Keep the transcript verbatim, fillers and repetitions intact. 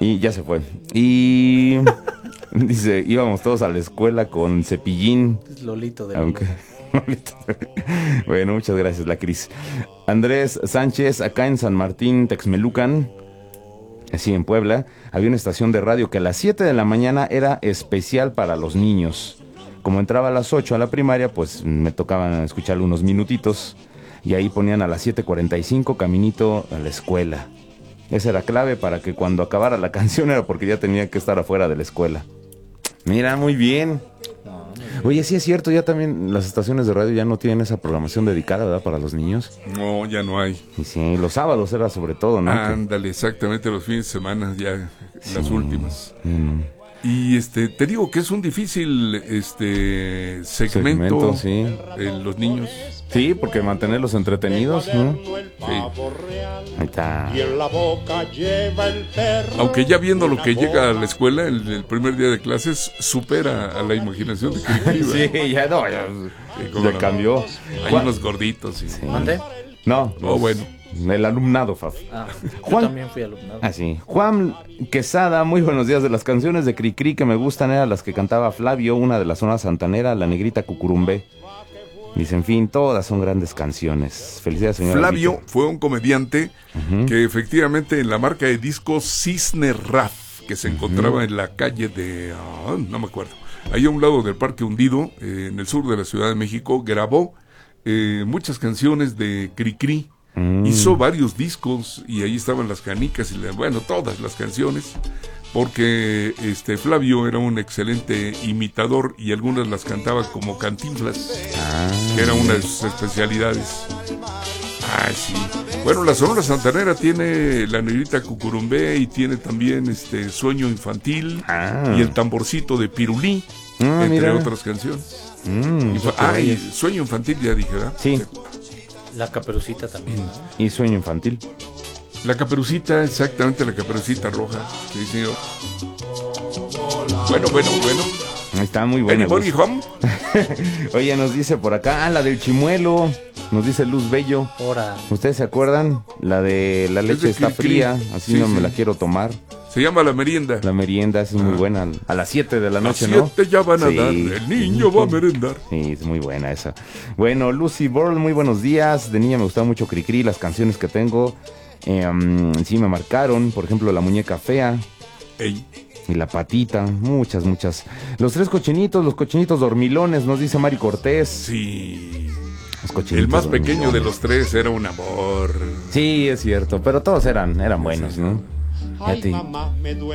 Y ya se fue. Y dice, íbamos todos a la escuela con cepillín. Es Lolito de Aunque... Bueno, muchas gracias, la Cris. Andrés Sánchez, acá en San Martín, Texmelucan, así en Puebla, había una estación de radio que a las siete de la mañana era especial para los niños. Como entraba a las ocho a la primaria, pues me tocaban escucharle unos minutitos. Y ahí ponían a las siete cuarenta y cinco caminito a la escuela. Esa era clave para que cuando acabara la canción era porque ya tenía que estar afuera de la escuela. Mira, muy bien. Oye, sí es cierto, ya también las estaciones de radio ya no tienen esa programación dedicada, ¿verdad? Para los niños. No, ya no hay. Y sí, los sábados era sobre todo, ¿no? Ándale, exactamente, los fines de semana ya, sí, las últimas. Mm. Y este, te digo que es un difícil este segmento, segmento, sí. Eh, los niños. Sí, porque mantenerlos entretenidos, ¿no? Sí. Ahí está. Aunque ya viendo lo que llega a la escuela, el, el primer día de clases, supera a la imaginación de Cricri. Sí, ya no, ya, sí, ya no? cambió. Hay Juan... unos gorditos. Y... Sí. ¿Mande? No, oh, bueno. El alumnado, Faf. Ah, Juan... yo también fui alumnado. Ah, sí. Juan Quesada, muy buenos días. De las canciones de Cricri que me gustan eran las que cantaba Flavio, una de la zona santanera, La Negrita Cucurumbé. Dice, en fin, todas son grandes canciones. Felicidades, señor. Flavio Alvito. fue un comediante uh-huh. que efectivamente en la marca de discos Cisne Raf, que se uh-huh. encontraba en la calle de... Oh, no me acuerdo. Ahí a un lado del Parque Hundido, eh, en el sur de la Ciudad de México, grabó eh, muchas canciones de Cricri. Mm. Hizo varios discos y ahí estaban las canicas y la, bueno, todas las canciones, porque este Flavio era un excelente imitador y algunas las cantaba como Cantinflas, ah, que era una de sus especialidades. Ah, sí. Bueno, la Sonora Santanera tiene La Negrita Cucurumbé y tiene también este Sueño Infantil ah. y El Tamborcito de Pirulí, ah, entre mira. otras canciones. Mm, y, ah, y Sueño Infantil ya dije, ¿verdad? Sí. sí. La Caperucita también, ¿no? Y Sueño Infantil. La Caperucita, exactamente, la Caperucita roja. Sí, señor. Bueno, bueno, bueno. Está muy buena. ¿Anybody home? Oye, nos dice por acá, ah, la del chimuelo. Nos dice Luz Bello. Ora. ¿Ustedes se acuerdan? La de la leche de está Cri-Cri. Fría, así sí, no sí. me la quiero tomar. Se llama La Merienda. La Merienda, es ah. muy buena. A las siete de la noche, ¿no? A las siete ya van a sí. dar. El niño va a merendar. Sí, es muy buena esa. Bueno, Lucy Borl, muy buenos días. De niña me gustaba mucho Cricri, las canciones que tengo. Eh, um, sí, me marcaron. Por ejemplo, La Muñeca Fea. Ey. Y La Patita. Muchas, muchas. Los Tres Cochinitos, los Cochinitos Dormilones, nos dice Mari Cortés. Sí. El más pequeño de los tres era un amor. Sí, es cierto. Pero todos eran, eran buenos, ¿no? Ay, mamá, me duele.